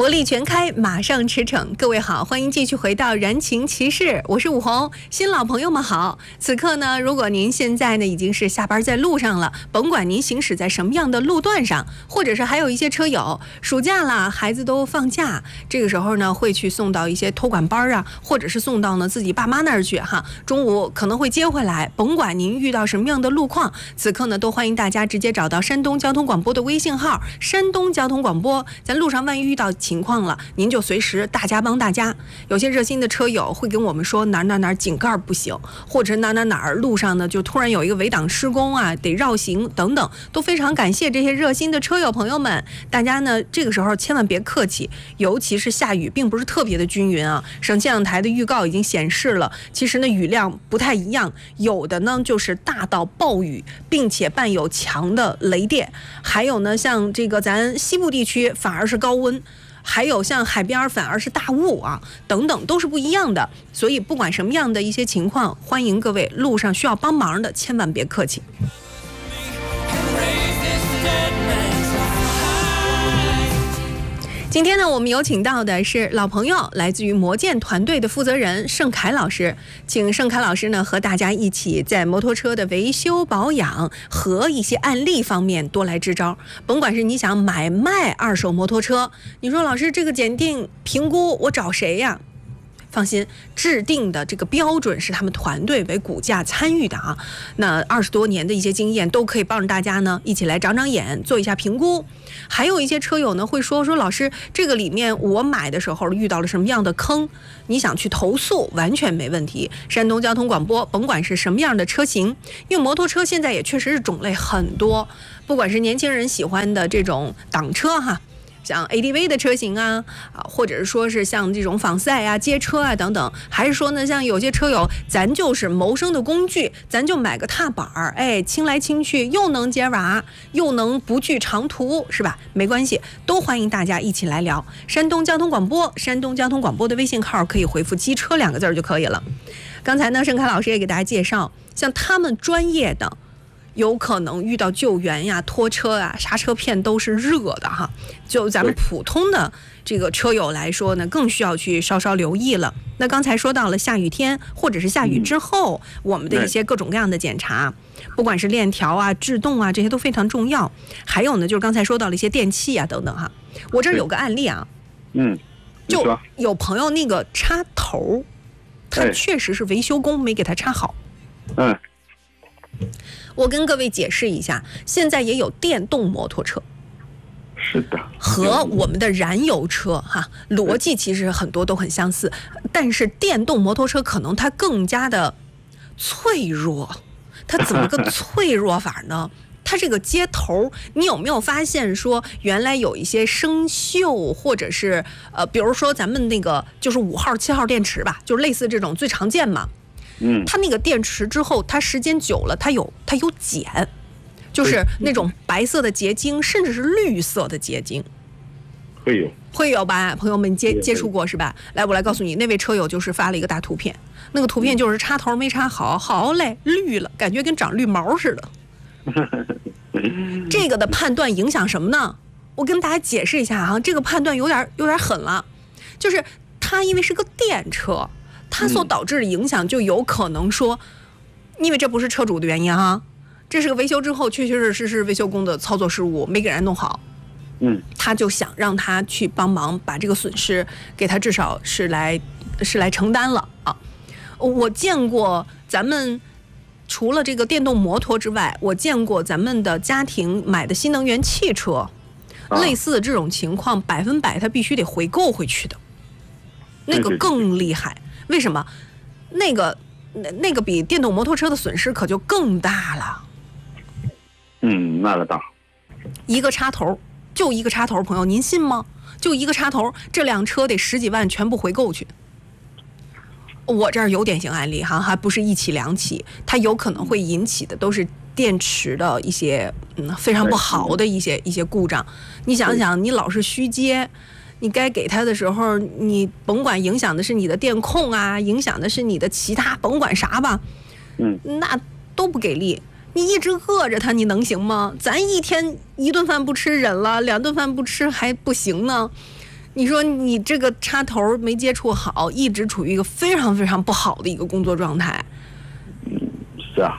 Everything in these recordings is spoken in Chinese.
活力全开，马上驰骋。各位好，欢迎继续回到燃情骑士，我是武红。新老朋友们好，此刻呢，如果您现在呢已经是下班在路上了，甭管您行驶在什么样的路段上，或者是还有一些车友暑假了，孩子都放假，这个时候呢会去送到一些托管班啊，或者是送到呢自己爸妈那儿去哈，中午可能会接回来。甭管您遇到什么样的路况，此刻呢都欢迎大家直接找到山东交通广播的微信号，山东交通广播。咱路上万一遇到情况了，您就随时大家帮大家。有些热心的车友会跟我们说哪儿井盖不行，或者哪儿路上呢就突然有一个围挡施工啊，得绕行等等，都非常感谢这些热心的车友朋友们。大家呢这个时候千万别客气，尤其是下雨并不是特别的均匀啊。省气象台的预告已经显示了，其实呢雨量不太一样，有的呢就是大到暴雨，并且伴有强的雷电，还有呢像这个咱西部地区反而是高温，还有像海边反而是大雾啊，等等都是不一样的。所以不管什么样的一些情况，欢迎各位路上需要帮忙的千万别客气。今天呢，我们有请到的是老朋友，来自于魔剑团队的负责人盛凯老师，请盛凯老师呢和大家一起在摩托车的维修保养和一些案例方面多来支招。甭管是你想买卖二手摩托车，你说老师这个检定评估我找谁呀？放心，制定的这个标准是他们团队为骨架参与的啊。那20多年的一些经验都可以帮着大家呢一起来长长眼，做一下评估。还有一些车友呢会说老师，这个里面我买的时候遇到了什么样的坑，你想去投诉完全没问题。山东交通广播，甭管是什么样的车型，因为摩托车现在也确实是种类很多，不管是年轻人喜欢的这种挡车哈，像 ADV 的车型啊，或者是说是像这种仿赛啊、街车啊等等，还是说呢，像有些车友，咱就是谋生的工具，咱就买个踏板儿，哎，轻来轻去，又能接娃，又能不惧长途，是吧？没关系，都欢迎大家一起来聊。山东交通广播，山东交通广播的微信号可以回复"机车"2个字就可以了。刚才呢，盛凯老师也给大家介绍，像他们专业的，有可能遇到救援呀、拖车啊、刹车片都是热的哈。就咱们普通的这个车友来说呢，更需要去稍稍留意了。那刚才说到了下雨天或者是下雨之后，我们的一些各种各样的检查，不管是链条啊、制动啊，这些都非常重要。还有呢，就是刚才说到了一些电器啊等等哈。我这儿有个案例啊，就有朋友那个插头，他确实是维修工没给他插好。我跟各位解释一下，现在也有电动摩托车， 是的， 和我们的燃油车哈，逻辑其实很多都很相似，但是电动摩托车可能它更加的脆弱。它怎么个脆弱法呢？它这个接头，你有没有发现说，原来有一些生锈，或者是比如说咱们那个就是5号、7号电池吧，就是类似这种最常见嘛。它那个电池之后，它时间久了，它有碱，就是那种白色的结晶，甚至是绿色的结晶，会有吧？朋友们接触过是吧？来，我来告诉你，那位车友就是发了一个大图片，那个图片就是插头没插好，好嘞，绿了，感觉跟长绿毛似的。这个的判断影响什么呢？我跟大家解释一下哈，这个判断有点狠了，就是它因为是个电车。它所导致的影响就有可能说，因为这不是车主的原因哈，这是个维修之后确确实实维修工的操作失误，没给人弄好。他就想让他去帮忙把这个损失给他至少是来承担了啊。我见过咱们除了这个电动摩托之外，我见过咱们的家庭买的新能源汽车，类似的这种情况100%它必须得回购回去的，那个更厉害。为什么？那个比电动摩托车的损失可就更大了。 那个大。 一个插头，就一个插头，朋友您信吗？就一个插头，这辆车得10几万全部回购去。我这儿有典型案例哈，还不是1起2起，它有可能会引起的都是电池的一些非常不好的一些故障。你想想，你老是虚接。你该给他的时候，你甭管影响的是你的电控啊，影响的是你的其他甭管啥吧，那都不给力。你一直饿着他，你能行吗？咱一天1顿饭不吃忍了，2顿饭不吃还不行呢。 你说你这个插头没接触好，一直处于一个非常非常不好的一个工作状态。 是啊，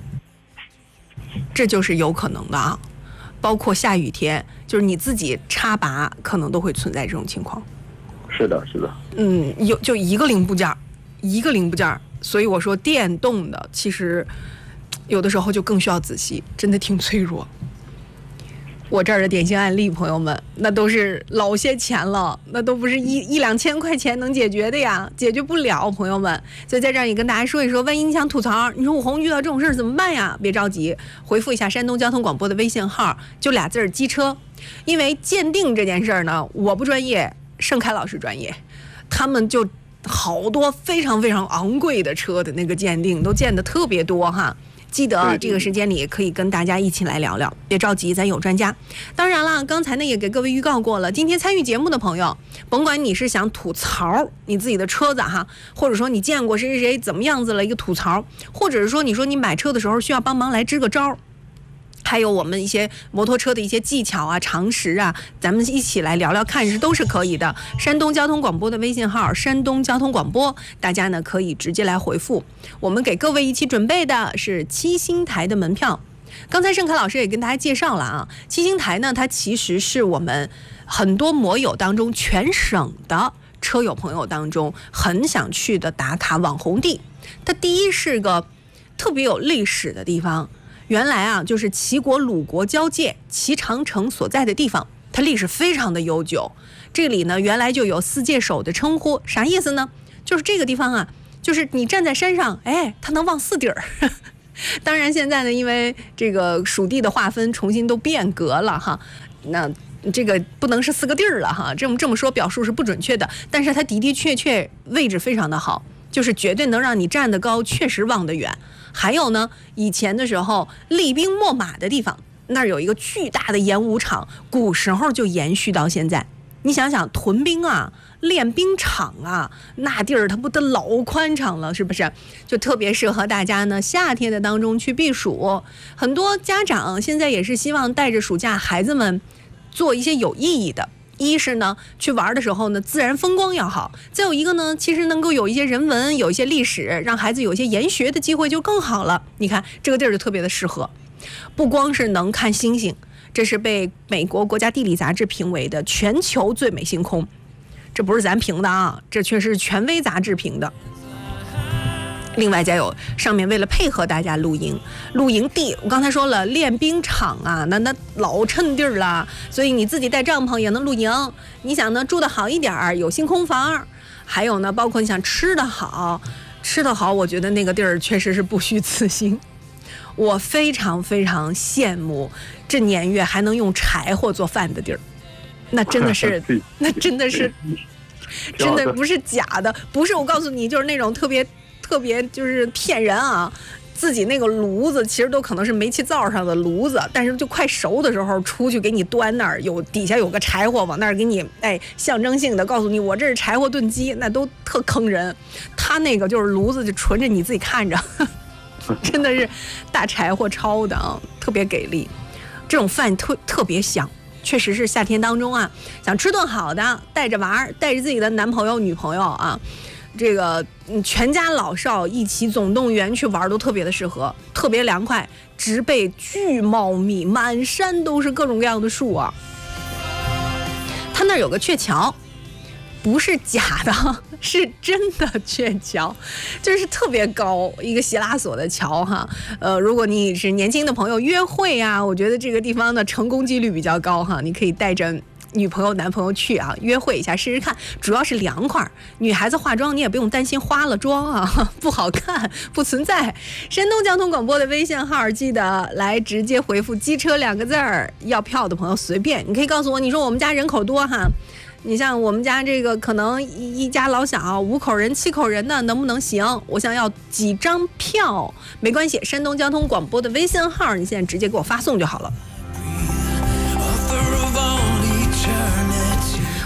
这就是有可能的啊。包括下雨天，就是你自己插拔，可能都会存在这种情况。 是的，是的。 就一个零部件，所以我说电动的其实有的时候就更需要仔细，真的挺脆弱。我这儿的典型案例，朋友们，那都是老些钱了，那都不是一两千块钱能解决的呀，解决不了，朋友们。所以在这儿也跟大家说一说，万一你想吐槽，你说武红遇到这种事怎么办呀？别着急，回复一下山东交通广播的微信号，就俩字儿机车。因为鉴定这件事儿呢，我不专业，盛开老师专业，他们就好多非常非常昂贵的车的那个鉴定都鉴得特别多哈。记得这个时间里可以跟大家一起来聊聊，别着急，咱有专家。当然了，刚才呢也给各位预告过了，今天参与节目的朋友，甭管你是想吐槽你自己的车子哈，或者说你见过谁谁谁怎么样子了一个吐槽，或者是说你说你买车的时候需要帮忙来支个招，还有我们一些摩托车的一些技巧啊、常识啊，咱们一起来聊聊看，都是可以的。山东交通广播的微信号，山东交通广播，大家呢可以直接来回复。我们给各位一起准备的是七星台的门票。刚才盛凯老师也跟大家介绍了啊，七星台呢，它其实是我们很多摩友当中全省的车友朋友当中很想去的打卡网红地。它第一是个特别有历史的地方。原来啊，就是齐国鲁国交界齐长城所在的地方，它历史非常的悠久。这里呢，原来就有四界首的称呼，啥意思呢？就是这个地方啊，就是你站在山上，哎，它能望四地儿。当然现在呢，因为这个属地的划分重新都变革了哈，那这个不能是四个地儿了哈，这么说表述是不准确的，但是它的的确确位置非常的好，就是绝对能让你站得高，确实望得远。还有呢，以前的时候厉兵秣马的地方，那儿有一个巨大的演武场，古时候就延续到现在。你想想，屯兵啊，练兵场啊，那地儿它不得老宽敞了，是不是？就特别适合大家呢夏天的当中去避暑。很多家长现在也是希望带着暑假孩子们做一些有意义的。一是呢，去玩的时候呢，自然风光要好；再有一个呢，其实能够有一些人文，有一些历史，让孩子有一些研学的机会就更好了。你看这个地儿就特别的适合，不光是能看星星，这是被美国国家地理杂志评为的全球最美星空，这不是咱评的啊，这却是权威杂志评的。另外再有上面为了配合大家露营地，我刚才说了练兵场啊，那老趁地儿了，所以你自己带帐篷也能露营。你想呢住得好一点，有星空房，还有呢包括你想吃得好，我觉得那个地儿确实是不虚此行。我非常非常羡慕这年月还能用柴火做饭的地儿，那真的是真的不是假的，不是我告诉你就是那种特别就是骗人啊，自己那个炉子其实都可能是煤气灶上的炉子，但是就快熟的时候出去给你端那儿，底下有个柴火往那儿给你，象征性的告诉你我这是柴火炖鸡，那都特坑人。他那个就是炉子就纯着你自己看着，真的是大柴火抄的啊，特别给力。这种饭特别香，确实是夏天当中啊，想吃顿好的，带着娃儿，带着自己的男朋友女朋友啊。这个全家老少一起总动员去玩都特别的适合，特别凉快，植被巨茂密，满山都是各种各样的树啊。他那儿有个鹊桥，不是假的，是真的鹊桥，就是特别高一个希拉索的桥哈。如果你是年轻的朋友约会啊，我觉得这个地方的成功几率比较高哈，你可以带着女朋友男朋友去啊，约会一下试试看，主要是凉快。女孩子化妆你也不用担心花了妆啊，不好看，不存在。山东交通广播的微信号记得来直接回复机车2个字儿，要票的朋友随便，你可以告诉我，你说我们家人口多哈，你像我们家这个可能一家老小5口人7口人的能不能行，我想要几张票，没关系，山东交通广播的微信号你现在直接给我发送就好了。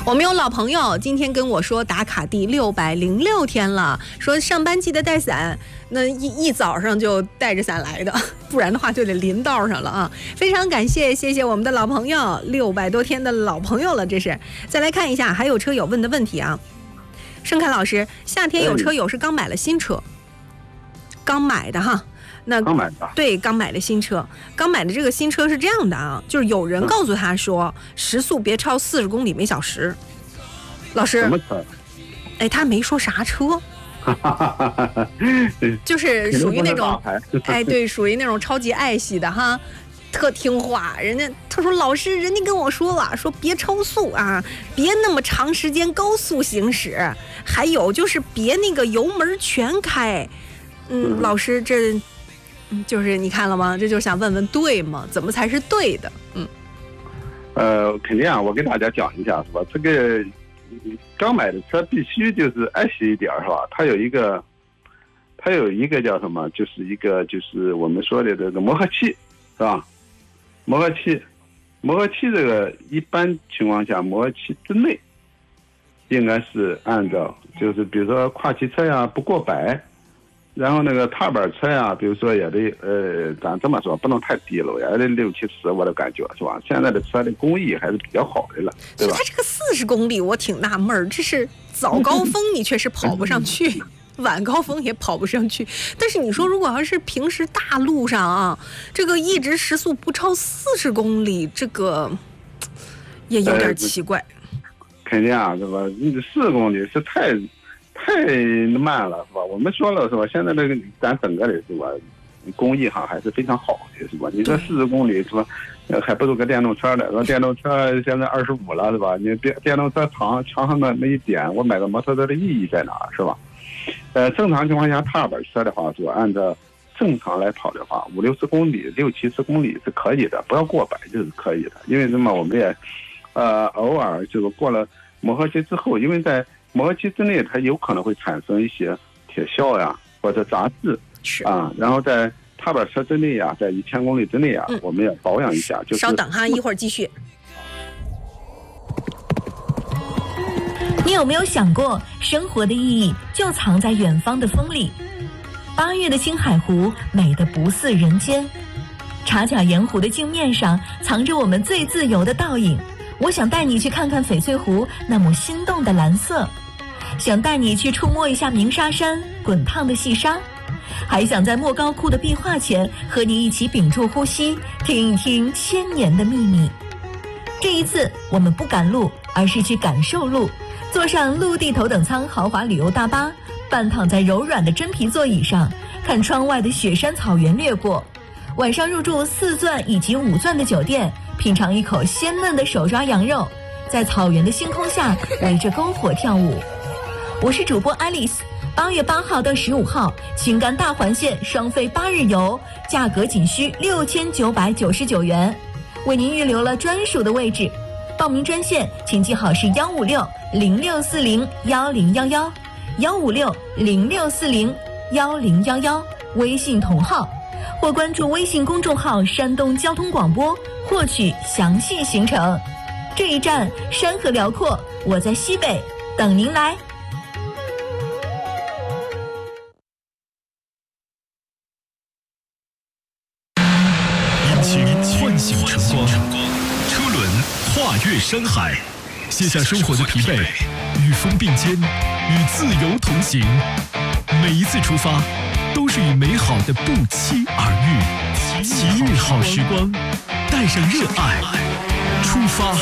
我们有老朋友今天跟我说打卡第606天了，说上班记得带伞，那一早上就带着伞来的，不然的话就得淋道上了啊！非常感谢，谢谢我们的老朋友，600多天的老朋友了，这是。再来看一下，还有车友问的问题啊。盛凯老师，夏天有车友是刚买了新车，刚买的哈。那刚买的， 对，刚买的新车，刚买的这个新车是这样的啊，就是有人告诉他说，时速别超40公里每小时。老师， 什么车？ 哎，他没说啥车，就是属于那种，哎，对，属于那种超级爱惜的哈，特听话。人家他说老师，人家跟我说了，说别超速啊，别那么长时间高速行驶，还有就是别那个油门全开。老师这。就是你看了吗？这就想问问对吗？怎么才是对的？ 肯定啊，我给大家讲一下是吧？这个刚买的车必须就是爱惜一点是吧？它有一个叫什么？就是我们说的这个磨合期是吧？磨合期这个一般情况下磨合期之内，应该是按照就是比如说跨骑车呀不过100。然后那个踏板车呀，比如说也得咱这么说不能太低了，也得60、70，我的感觉是吧？现在的车的工艺还是比较好的了，对吧？ 它这个40公里，我挺纳闷儿，这是早高峰你确实跑不上去，晚高峰也跑不上去。但是你说如果要是平时大路上啊，这个一直时速不超40公里，这个也有点奇怪。 肯定啊，对吧？40公里是太慢了是吧？我们说了是吧？现在这个咱整个的是吧，工艺哈还是非常好的是吧？你说40公里是吧？还不如个电动车呢。电动车现在25了是吧？你电动车长那一点，我买个摩托车的意义在哪是吧？正常情况下踏板车的话，就按照正常来跑的话，50、60公里、60、70公里是可以的，不要过100就是可以的。因为什么？我们也偶尔这个过了磨合期之后，因为在磨合期之内，它有可能会产生一些铁锈呀或者杂质啊，然后在踏板车之内呀，在1000公里之内呀，我们要保养一下。就是稍等哈，一会儿继续。 你有没有想过，生活的意义就藏在远方的风里？8月的青海湖美得不似人间，茶甲盐湖的镜面上藏着我们最自由的倒影。我想带你去看看翡翠湖那抹心动的蓝色，想带你去触摸一下鸣沙山滚烫的细沙，还想在莫高窟的壁画前和你一起屏住呼吸，听一听1000年的秘密。这一次我们不赶路，而是去感受路，坐上陆地头等舱豪华旅游大巴，半躺在柔软的真皮座椅上，看窗外的雪山草原掠过。晚上入住4钻以及5钻的酒店，品尝一口鲜嫩的手抓羊肉，在草原的星空下围着篝火跳舞。我是主播 Alice。8月8号到15号，青甘大环线双飞8日游，价格仅需6999元，为您预留了专属的位置。报名专线请记好是156-0640-1011，156-0640-1011，微信同号，或关注微信公众号山东交通广播获取详细行程。这一站山河辽阔，我在西北等您来。 引擎唤醒晨光，车轮跨越山海，卸下生活的疲惫，与风并肩，与自由同行。每一次出发都是与美好的不期而遇。奇遇好时光，带上热爱出发。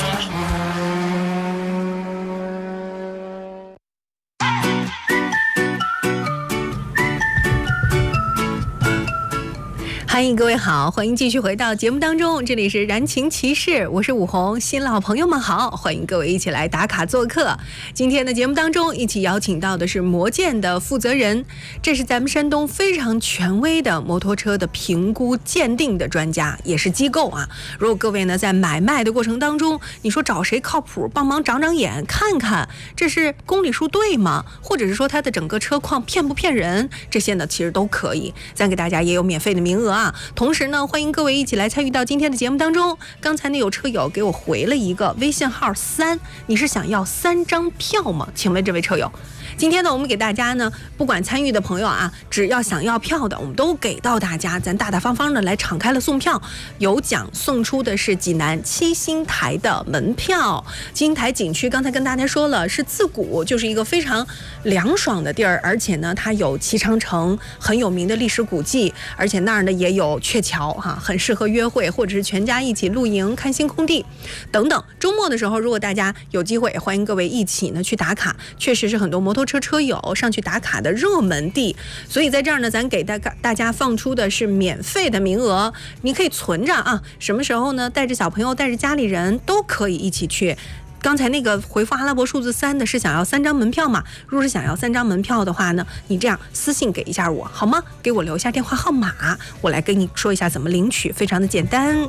欢迎各位好，欢迎继续回到节目当中，这里是燃情骑士，我是武红，新老朋友们好，欢迎各位一起来打卡做客。今天的节目当中一起邀请到的是魔剑的负责人，这是咱们山东非常权威的摩托车的评估鉴定的专家，也是机构啊。如果各位呢在买卖的过程当中，你说找谁靠谱，帮忙长长眼看看这是公里数对吗，或者是说它的整个车况骗不骗人，这些呢其实都可以。咱给大家也有免费的名额啊， 哈。同时呢，欢迎各位一起来参与到今天的节目当中。刚才呢有车友给我回了一个微信号3，你是想要3张票吗？请问这位车友。今天呢，我们给大家呢，不管参与的朋友啊，只要想要票的，我们都给到大家，咱大大方方的来敞开了送票。有奖送出的是济南七星台的门票。七星台景区刚才跟大家说了，是自古就是一个非常凉爽的地儿，而且呢，它有齐长城很有名的历史古迹，而且那儿呢也有鹊桥哈，很适合约会或者是全家一起露营、看星空地等等。周末的时候，如果大家有机会，欢迎各位一起呢去打卡，确实是很多摩托车车友上去打卡的热门地。所以在这儿呢，咱给大家放出的是免费的名额，你可以存着啊，什么时候呢带着小朋友带着家里人都可以一起去。刚才那个回复阿拉伯数字3的是想要3张门票嘛？如果是想要3张门票的话呢，你这样私信给一下我好吗？给我留下电话号码，我来跟你说一下怎么领取，非常的简单。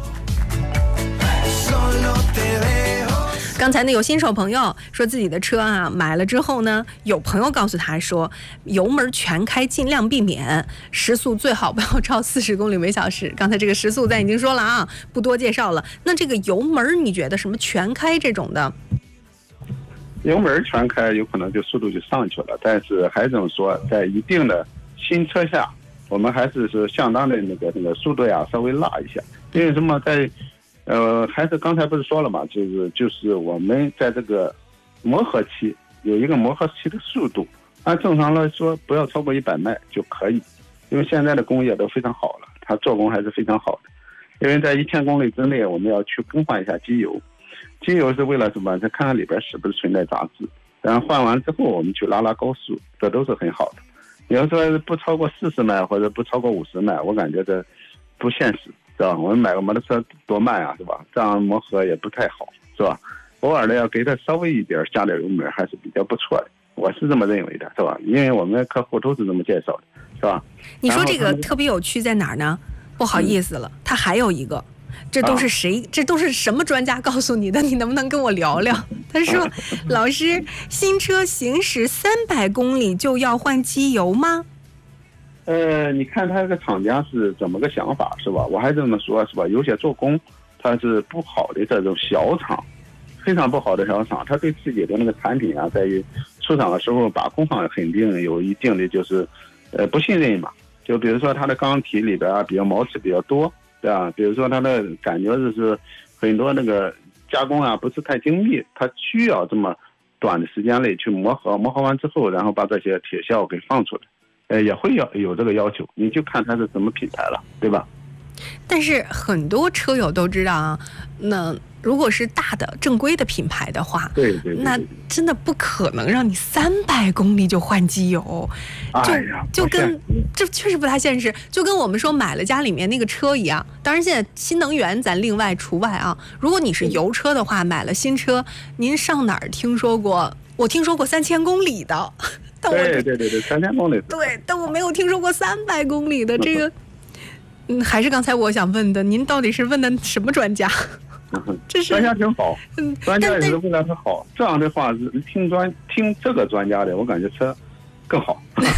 刚才呢有新手朋友说自己的车啊买了之后呢，有朋友告诉他说油门全开尽量避免，时速最好不要超40公里每小时。刚才这个时速咱已经说了啊，不多介绍了。那这个油门你觉得什么全开这种的？ 油门全开有可能就速度就上去了，但是还这么说，在一定的新车下，我们还是相当的那个速度呀稍微拉一下，因为什么在还是刚才不是说了嘛，就是我们在这个磨合期有一个磨合期的速度，按正常来说不要超过100迈就可以，因为现在的工业都非常好了，它做工还是非常好的。因为在1000公里之内，我们要去更换一下机油，机油是为了什么？再看看里边是不是存在杂质，然后换完之后我们去拉高速，这都是很好的。你要说不超过40迈或者不超过50迈，我感觉这不现实。是吧？我们买个摩托车多慢啊，是吧？这样磨合也不太好，是吧？偶尔的要给它稍微一点加点油门，还是比较不错的，我是这么认为的，是吧？因为我们客户都是这么介绍的，是吧？ 你说这个特别有趣在哪儿呢？不好意思了，他还有一个，这都是谁？这都是什么专家告诉你的？你能不能跟我聊聊？他说：“老师，新车行驶300公里就要换机油吗？” 你看他这个厂家是怎么个想法，是吧？我还这么说，是吧？有些做工它是不好的这种小厂，非常不好的小厂，他对自己的那个产品啊，在于出厂的时候把控上肯定有一定的就是不信任嘛。就比如说它的钢体里边啊，比较毛刺比较多，对吧？比如说它的感觉就是很多那个加工啊不是太精密，它需要这么短的时间内去磨合完之后，然后把这些铁效给放出来。也会有这个要求，你就看它是什么品牌了，对吧？ 但是很多车友都知道啊，那如果是大的正规的品牌的话， 对， 那真的不可能让你300公里就换机油，就跟这确实不太现实，就跟我们说买了家里面那个车一样。当然现在新能源咱另外除外啊，如果你是油车的话，买了新车，您上哪儿听说过？我听说过3000公里的。 对，3000公里。 对，但我没有听说过300公里的这个。还是刚才我想问的，您到底是问的什么专家？这是专家挺好，专家也是为了他好。这样的话，听这个专家的，我感觉车更好。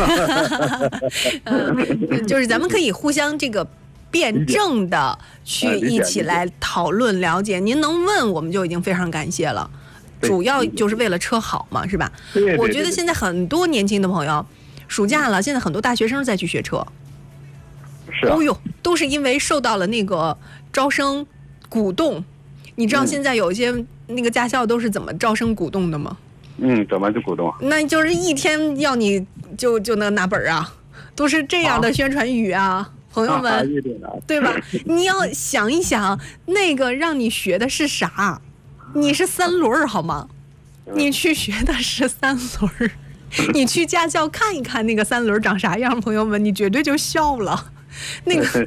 就是咱们可以互相这个辩证的去一起来讨论了解。您能问我们就已经非常感谢了。主要就是为了车好嘛，是吧？ 对， 我觉得现在很多年轻的朋友，暑假了，现在很多大学生再去学车， 是啊， 都是因为受到了那个招生鼓动。你知道现在有一些那个驾校都是怎么招生鼓动的吗？ 怎么就鼓动？ 那就是一天要你就能拿本啊，都是这样的宣传语啊，朋友们，对吧？你要想一想，那个让你学的是啥？你是3轮好吗？你去学的是3轮，你去驾校看一看那个3轮长啥样，朋友们，你绝对就笑了。那个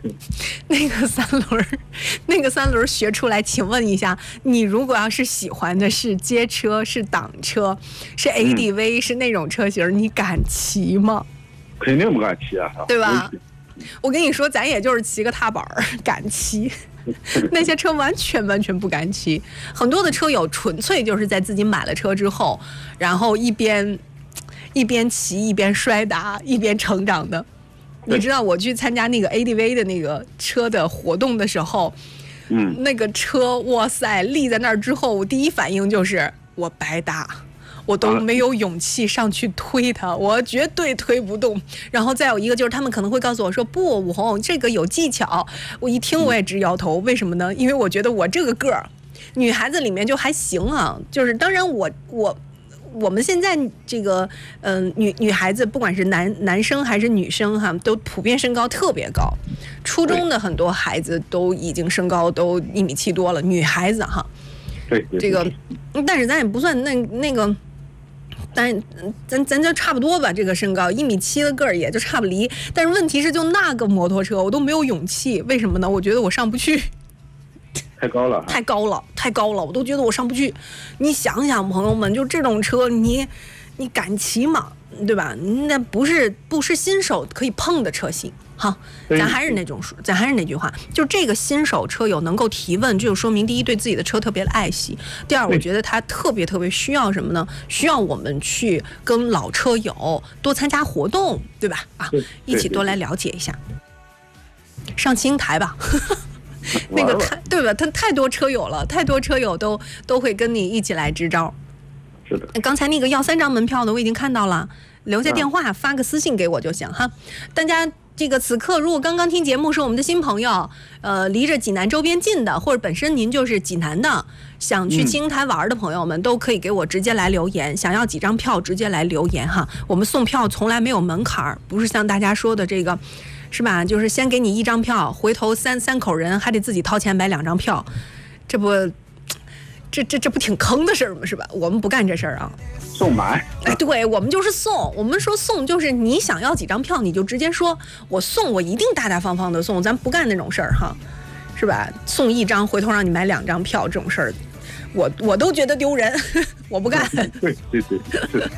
三轮学出来，请问一下，你如果要是喜欢的是街车、是挡车、是 ADV、是那种车型，你敢骑吗？ 肯定不敢骑啊， 对吧？我跟你说，咱也就是骑个踏板敢骑。那些车完全不敢骑，很多的车友纯粹就是在自己买了车之后，然后一边骑一边摔打一边成长的。 你知道我去参加那个 ADV 的那个车的活动的时候，那个车哇塞立在那儿之后，我第一反应就是我白搭。我都没有勇气上去推它，我绝对推不动。然后再有一个就是他们可能会告诉我说不，武红这个有技巧。我一听我也直摇头，为什么呢？因为我觉得我这个个儿，女孩子里面就还行啊。就是当然我们现在这个女孩子不管是男生还是女生哈，都普遍身高特别高。初中的很多孩子都已经身高都1.7米多了，女孩子哈。 对， 这个，但是咱也不算那个。但咱就差不多吧，这个身高1.7米的个儿也就差不离。但是问题是，就那个摩托车我都没有勇气，为什么呢？我觉得我上不去， 太高了， 太高了，我都觉得我上不去。你想想，朋友们，就这种车，你敢骑吗？对吧？那不是新手可以碰的车型。好，咱还是那句话，就这个新手车友能够提问，这就说明第一对自己的车特别的爱惜，第二我觉得他特别需要什么呢？需要我们去跟老车友多参加活动，对吧？一起多来了解一下。上青台吧，那个对吧？他太多车友了，太多车友都会跟你一起来支招。 是的。 刚才那个要3张门票的我已经看到了，留下电话发个私信给我就行哈。大家。这个此刻如果刚刚听节目是我们的新朋友，离着济南周边近的，或者本身您就是济南的，想去青台玩的朋友们，都可以给我直接来留言，想要几张票直接来留言哈。我们送票从来没有门槛，不是像大家说的这个，是吧？就是先给你1张票，回头三口人还得自己掏钱买2张票，这不挺坑的事儿吗？是吧？我们不干这事儿啊。 送满， 对，我们就是送。我们说送就是你想要几张票，你就直接说我送，我一定大大方方的送，咱不干那种事儿哈，是吧？送1张，回头让你买2张票这种事儿，我都觉得丢人，我不干。 对，是。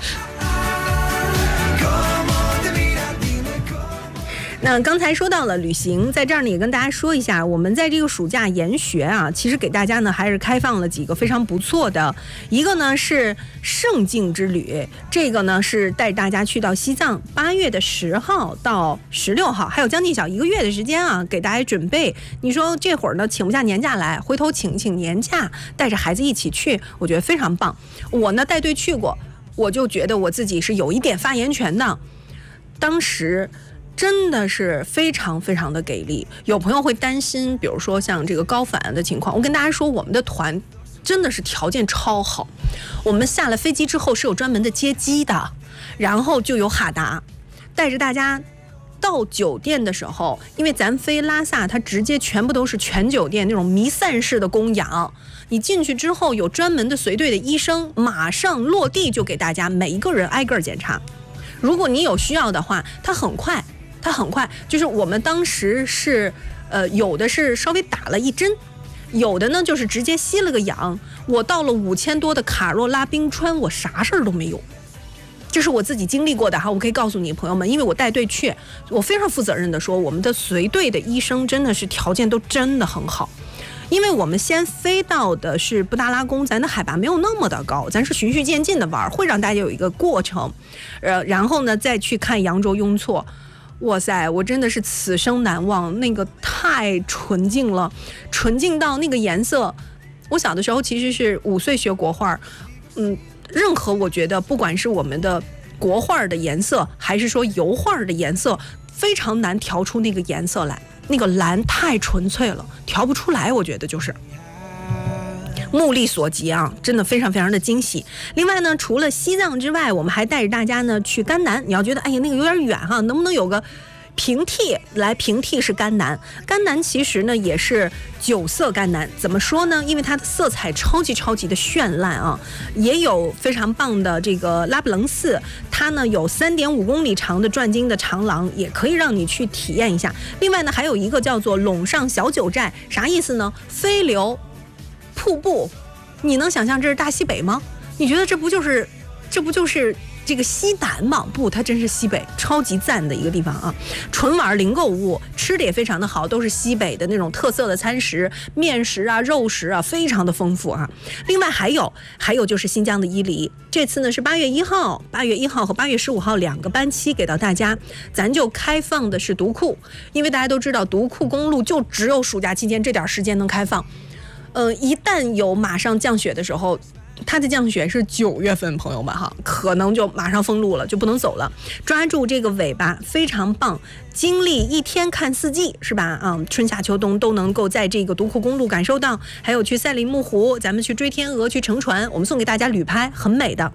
那刚才说到了旅行，在这儿呢也跟大家说一下，我们在这个暑假研学啊，其实给大家呢还是开放了几个非常不错的，一个呢是圣境之旅，这个呢是带大家去到西藏，8月10号到16号，还有将近小1个月的时间啊，给大家准备。你说这会儿呢请不下年假来，回头请年假，带着孩子一起去，我觉得非常棒。我呢带队去过，我就觉得我自己是有一点发言权的，当时。真的是非常的给力。有朋友会担心，比如说像这个高反的情况，我跟大家说，我们的团真的是条件超好。我们下了飞机之后是有专门的接机的，然后就有哈达带着大家到酒店的时候，因为咱飞拉萨，它直接全部都是全酒店那种弥散式的供养。你进去之后有专门的随队的医生，马上落地就给大家每一个人挨个检查。如果你有需要的话，它很快，就是我们当时是，有的是稍微打了1针，有的呢就是直接吸了个氧。我到了5000多的卡若拉冰川，我啥事儿都没有，这是我自己经历过的哈。我可以告诉你朋友们，因为我带队去，我非常负责任的说，我们的随队的医生真的是条件都真的很好。因为我们先飞到的是布达拉宫，咱的海拔没有那么的高，咱是循序渐进的玩，会让大家有一个过程，然后呢再去看羊卓雍措。哇塞，我真的是此生难忘，那个太纯净了，纯净到那个颜色。我小的时候其实是5岁学国画，任何我觉得不管是我们的国画的颜色，还是说油画的颜色，非常难调出那个颜色来，那个蓝太纯粹了，调不出来，我觉得就是目力所及啊，真的非常的惊喜。另外呢，除了西藏之外，我们还带着大家呢去甘南。你要觉得哎呀那个有点远哈，能不能有个平替来平替是甘南？甘南其实呢也是9色甘南，怎么说呢？因为它的色彩超级的绚烂啊，也有非常棒的这个拉卜楞寺，它呢有3.5公里长的转经的长廊，也可以让你去体验一下。另外呢，还有一个叫做陇上小九寨，啥意思呢？飞流瀑布，你能想象这是大西北吗？你觉得这不就是这个西南嘛，不，它真是西北超级赞的一个地方啊！纯玩零购物，吃的也非常的好，都是西北的那种特色的餐食，面食啊、肉食啊，非常的丰富啊。另外还有就是新疆的伊犁，这次呢是8月1号和8月15号2个班期给到大家，咱就开放的是独库，因为大家都知道独库公路就只有暑假期间这点时间能开放，一旦有马上降雪的时候。它的降雪是9月份，朋友们哈，可能就马上封路了，就不能走了。抓住这个尾巴，非常棒，经历一天看4季，是吧？春夏秋冬都能够在这个独库公路感受到。还有去赛里木湖，咱们去追天鹅，去乘船，我们送给大家旅拍，很美的。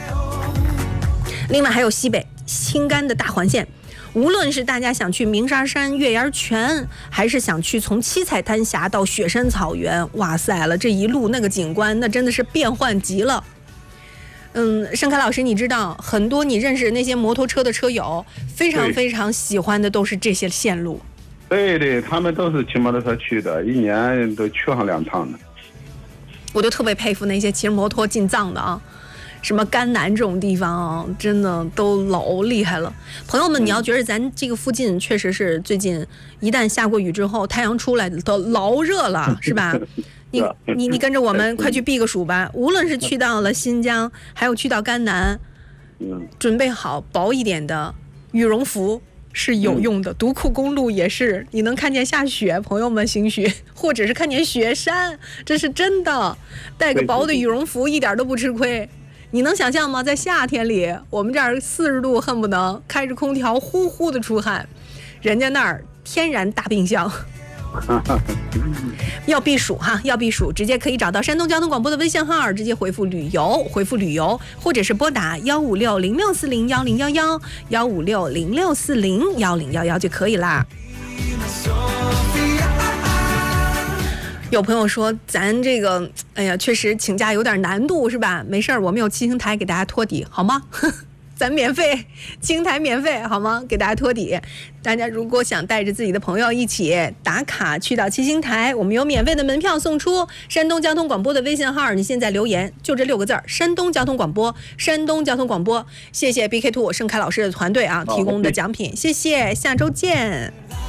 另外还有西北青甘的大环线。无论是大家想去鸣沙山、月牙泉，还是想去从七彩丹霞到雪山草原，哇塞了，这一路那个景观那真的是变幻极了。盛凯老师，你知道很多你认识那些摩托车的车友非常非常喜欢的都是这些线路。 对，他们都是骑摩托车去的，一年都去上2趟的。 我就特别佩服那些骑着摩托进藏的啊。什么甘南这种地方啊，真的都老厉害了。朋友们，你要觉得咱这个附近确实是最近一旦下过雨之后，太阳出来都老热了，是吧？你跟着我们快去避个暑吧。无论是去到了新疆，还有去到甘南，准备好薄一点的羽绒服是有用的。独库公路也是，你能看见下雪，朋友们兴许，或者是看见雪山，这是真的。带个薄的羽绒服一点都不吃亏。你能想象吗？在夏天里，我们这儿40度，恨不能开着空调呼呼的出汗，人家那儿天然大冰箱。要避暑哈，要避暑，直接可以找到山东交通广播的微信号，直接回复旅游，或者是拨打15606401011，15606401011就可以啦。有朋友说咱这个确实请假有点难度，是吧？没事儿，我们有七星台给大家托底，好吗？咱免费，七星台免费，好吗？给大家托底。大家如果想带着自己的朋友一起打卡去到七星台，我们有免费的门票送出。山东交通广播的微信号，你现在留言就这6个字，山东交通广播，山东交通广播。谢谢 BK2 盛凯老师的团队啊提供的奖品，谢谢，下周见。